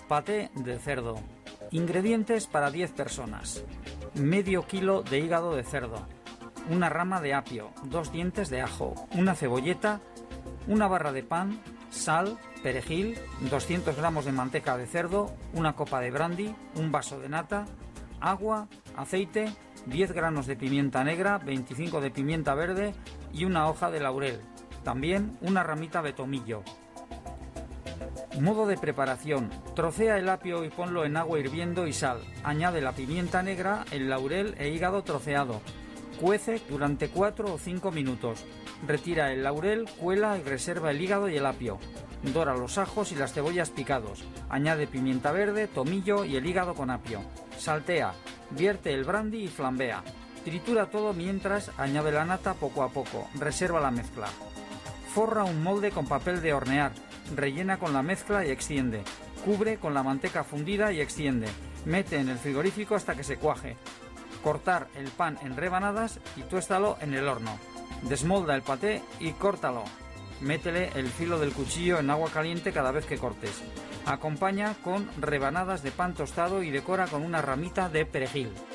Paté de cerdo. Ingredientes para 10 personas. Medio kilo de hígado de cerdo, una rama de apio, 2 dientes de ajo, una cebolleta, una barra de pan, sal, perejil, 200 gramos de manteca de cerdo, una copa de brandy, un vaso de nata, agua, aceite, 10 granos de pimienta negra, 25 de pimienta verde y una hoja de laurel. También una ramita de tomillo. Modo de preparación. Trocea el apio y ponlo en agua hirviendo y sal. Añade la pimienta negra, el laurel e hígado troceado. Cuece durante 4 o 5 minutos. Retira el laurel, cuela y reserva el hígado y el apio. Dora los ajos y las cebollas picados. Añade pimienta verde, tomillo y el hígado con apio. Saltea. Vierte el brandy y flambea. Tritura todo mientras añade la nata poco a poco. Reserva la mezcla. Forra un molde con papel de hornear. Rellena con la mezcla y extiende. Cubre con la manteca fundida y extiende. Mete en el frigorífico hasta que se cuaje. Cortar el pan en rebanadas y tuéstalo en el horno. Desmolda el paté y córtalo. Métele el filo del cuchillo en agua caliente cada vez que cortes. Acompaña con rebanadas de pan tostado y decora con una ramita de perejil.